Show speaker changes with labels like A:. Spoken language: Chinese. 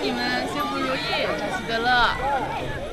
A: 你们幸福如意，小喜得乐。